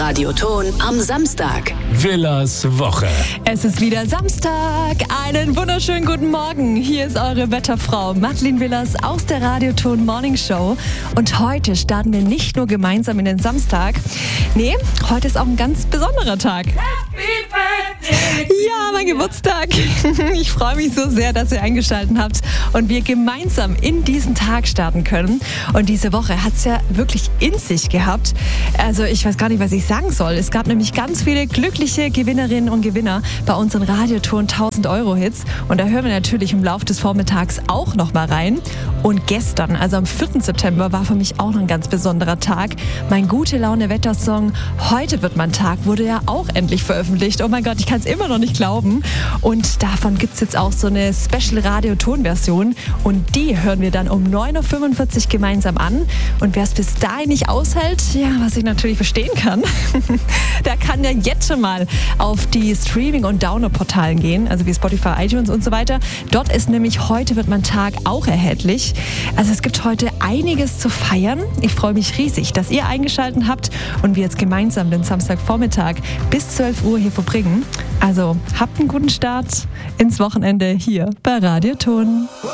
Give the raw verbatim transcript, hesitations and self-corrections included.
Radioton am Samstag. Villas Woche. Es ist wieder Samstag. Einen wunderschönen guten Morgen. Hier ist eure Wetterfrau Madeleine Villas aus der Radioton Morning Show. Und heute starten wir nicht nur gemeinsam in den Samstag. Nee, heute ist auch ein ganz besonderer Tag. Ja, mein Geburtstag. Ich freue mich so sehr, dass ihr eingeschaltet habt und wir gemeinsam in diesen Tag starten können. Und diese Woche hat es ja wirklich in sich gehabt. Also ich weiß gar nicht, was ich sagen soll. Es gab nämlich ganz viele glückliche Gewinnerinnen und Gewinner bei unseren Radioton tausend Euro Hits. Und da hören wir natürlich im Laufe des Vormittags auch noch mal rein. Und gestern, also am vierten September, war für mich auch noch ein ganz besonderer Tag. Mein Gute-Laune-Wetter-Song Heute wird mein Tag wurde ja auch endlich veröffentlicht. Oh mein Gott, ich kann es immer noch nicht glauben. Und davon gibt es jetzt auch so eine Special-Radio-Ton-Version. Und die hören wir dann um neun Uhr fünfundvierzig gemeinsam an. Und wer es bis dahin nicht aushält, ja, was ich natürlich verstehen kann, der kann ja jetzt schon mal auf die Streaming- und Download-Portalen gehen, also wie Spotify, iTunes und so weiter. Dort ist nämlich Heute wird mein Tag auch erhältlich. Also es gibt heute einiges zu feiern. Ich freue mich riesig, dass ihr eingeschaltet habt und wir jetzt gemeinsam den Samstagvormittag bis zwölf Uhr hier verbringen. Also habt einen guten Start ins Wochenende hier bei Radioton.